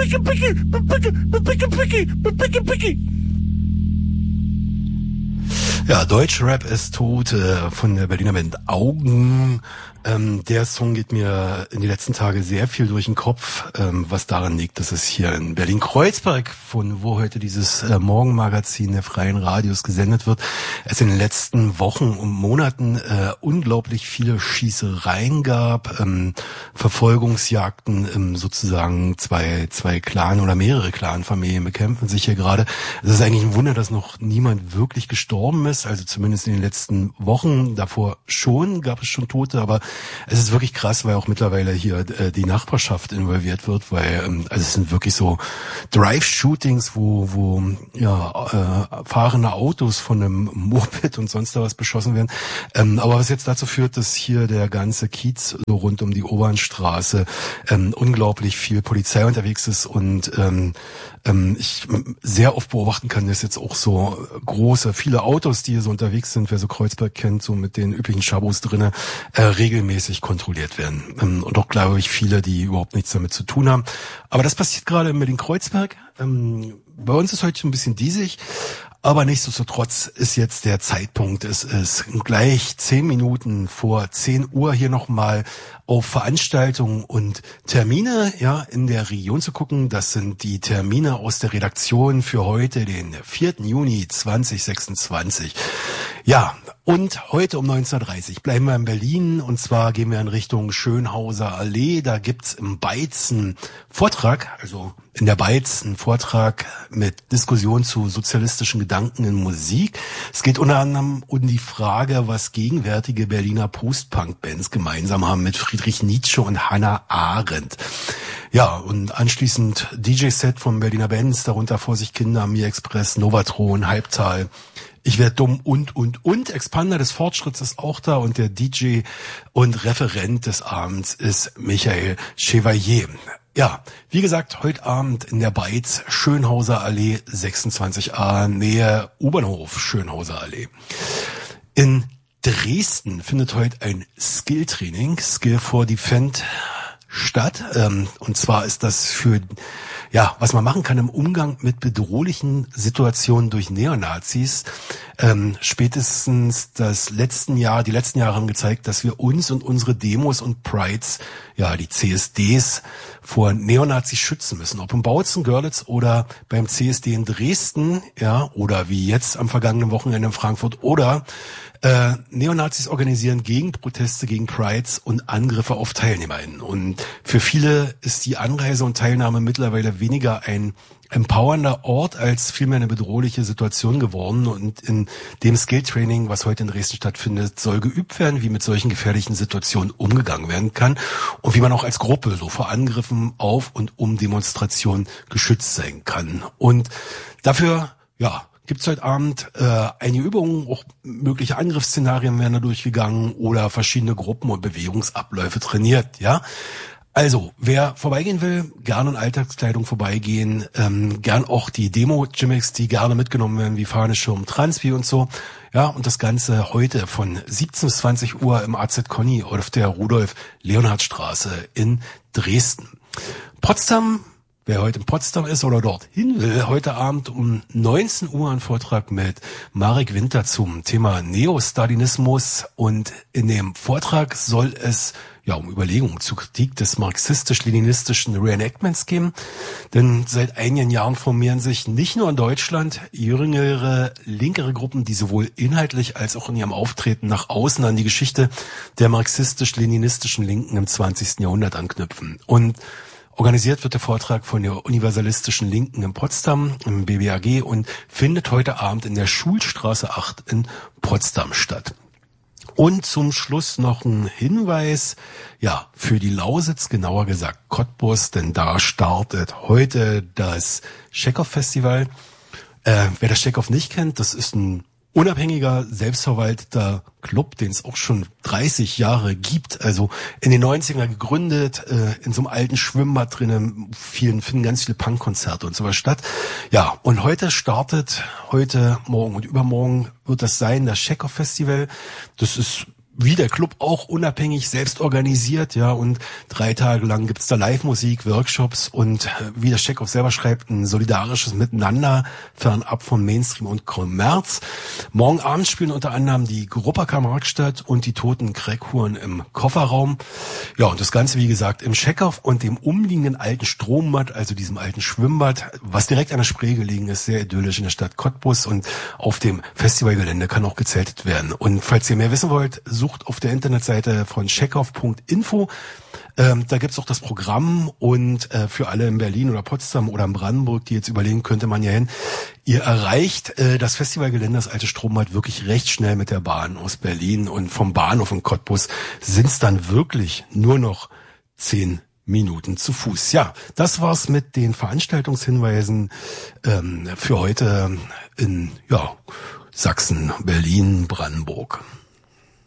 Ja, Deutschrap ist tot von der Berliner Band Augen. Der Song geht mir in die letzten Tage sehr viel durch den Kopf, was daran liegt, dass es hier in Berlin-Kreuzberg, von wo heute dieses Morgenmagazin der Freien Radios gesendet wird, es in den letzten Wochen und Monaten unglaublich viele Schießereien gab, Verfolgungsjagden, sozusagen zwei Clan oder mehrere Clanfamilien bekämpfen sich hier gerade. Es ist eigentlich ein Wunder, dass noch niemand wirklich gestorben ist, also zumindest in den letzten Wochen. Davor gab es schon Tote, aber es ist wirklich krass, weil auch mittlerweile hier die Nachbarschaft involviert wird, weil also es sind wirklich so Drive-Shootings, wo fahrende Autos von einem Moped und sonst da was beschossen werden. Aber was jetzt dazu führt, dass hier der ganze Kiez so rund um die Obernstraße unglaublich viel Polizei unterwegs ist und ich sehr oft beobachten kann, dass jetzt auch so viele Autos, die hier so unterwegs sind, wer so Kreuzberg kennt, so mit den üblichen Schabos drinne, regelmäßig kontrolliert werden. Und auch, glaube ich, viele, die überhaupt nichts damit zu tun haben. Aber das passiert gerade in Berlin-Kreuzberg. Bei uns ist heute schon ein bisschen diesig. Aber nichtsdestotrotz ist jetzt der Zeitpunkt. Es ist gleich 10 Minuten vor 10 Uhr hier nochmal auf Veranstaltungen und Termine in der Region zu gucken. Das sind die Termine aus der Redaktion für heute, den 4. Juni 2026. Ja, und heute um 19:30 bleiben wir in Berlin und zwar gehen wir in Richtung Schönhauser Allee. Da gibt's im Beizen Vortrag, also in der Beizen Vortrag mit Diskussion zu sozialistischen Gedanken in Musik. Es geht unter anderem um die Frage, was gegenwärtige Berliner Post-Punk-Bands gemeinsam haben mit Friedrich Nietzsche und Hannah Arendt. Ja, und anschließend DJ-Set von Berliner Bands, darunter Vorsicht Kinder, Mir Express, Novatron, Halbtal, Ich werd dumm und. Expander des Fortschritts ist auch da und der DJ und Referent des Abends ist Michael Chevalier. Ja, wie gesagt, heute Abend in der Beiz, Schönhauser Allee 26a, Nähe U-Bahnhof Schönhauser Allee. In Dresden findet heute ein Skill-Training, Skill for Defend, statt. Und zwar ist das für was man machen kann im Umgang mit bedrohlichen Situationen durch Neonazis. Spätestens die letzten Jahre haben gezeigt, dass wir uns und unsere Demos und Prides, die CSDs, vor Neonazis schützen müssen. Ob im Bautzen, Görlitz oder beim CSD in Dresden, oder wie jetzt am vergangenen Wochenende in Frankfurt oder Neonazis organisieren Gegenproteste gegen Prides und Angriffe auf TeilnehmerInnen. Und für viele ist die Anreise und Teilnahme mittlerweile weniger ein empowernder Ort als vielmehr eine bedrohliche Situation geworden. Und in dem Skill-Training, was heute in Dresden stattfindet, soll geübt werden, wie mit solchen gefährlichen Situationen umgegangen werden kann und wie man auch als Gruppe so vor Angriffen auf und um Demonstrationen geschützt sein kann. Und dafür, gibt's heute Abend einige Übungen, auch mögliche Angriffsszenarien werden da durchgegangen oder verschiedene Gruppen und Bewegungsabläufe trainiert, Also, wer vorbeigehen will, gerne in Alltagskleidung vorbeigehen, gern auch die Demo-Gimmicks, die gerne mitgenommen werden, wie Fahneschirm, Transpi und so. Ja, und das Ganze heute von 17 bis 20 Uhr im AZ Conny auf der Rudolf-Leonhard-Straße in Dresden. Potsdam. Wer heute in Potsdam ist oder dorthin will, heute Abend um 19 Uhr ein Vortrag mit Marek Winter zum Thema Neostalinismus und in dem Vortrag soll es um Überlegungen zur Kritik des marxistisch-leninistischen Reenactments gehen, denn seit einigen Jahren formieren sich nicht nur in Deutschland jüngere, linkere Gruppen, die sowohl inhaltlich als auch in ihrem Auftreten nach außen an die Geschichte der marxistisch-leninistischen Linken im 20. Jahrhundert anknüpfen. Und organisiert wird der Vortrag von der Universalistischen Linken in Potsdam, im BBAG, und findet heute Abend in der Schulstraße 8 in Potsdam statt. Und zum Schluss noch ein Hinweis, für die Lausitz, genauer gesagt Cottbus, denn da startet heute das Tschechow-Festival. Wer das Tschechow nicht kennt, das ist ein unabhängiger, selbstverwalteter Club, den es auch schon 30 Jahre gibt, also in den 90er gegründet, in so einem alten Schwimmbad drinnen, finden ganz viele Punkkonzerte und sowas statt. Ja, und heute, morgen und übermorgen wird das sein, das Tschechow-Festival. Das ist wie der Club auch unabhängig selbst organisiert, ja, und 3 Tage lang gibt's da Live-Musik, Workshops und wie der Tschechow selber schreibt, ein solidarisches Miteinander, fernab von Mainstream und Kommerz. Morgen Abend spielen unter anderem die Gruppa Marktstadt und die Toten Crackhuren im Kofferraum. Ja, und das Ganze, wie gesagt, im Tschechow und dem umliegenden alten Strombad, also diesem alten Schwimmbad, was direkt an der Spree gelegen ist, sehr idyllisch in der Stadt Cottbus, und auf dem Festivalgelände kann auch gezeltet werden. Und falls ihr mehr wissen wollt, sucht auf der Internetseite von tschechow.info. Da gibt's auch das Programm, und für alle in Berlin oder Potsdam oder in Brandenburg, die jetzt überlegen, könnte man ja hin. Ihr erreicht das Festivalgelände, das alte Strombad, wirklich recht schnell mit der Bahn aus Berlin, und vom Bahnhof in Cottbus sind's dann wirklich nur noch 10 Minuten zu Fuß. Ja, das war's mit den Veranstaltungshinweisen für heute in Sachsen, Berlin, Brandenburg.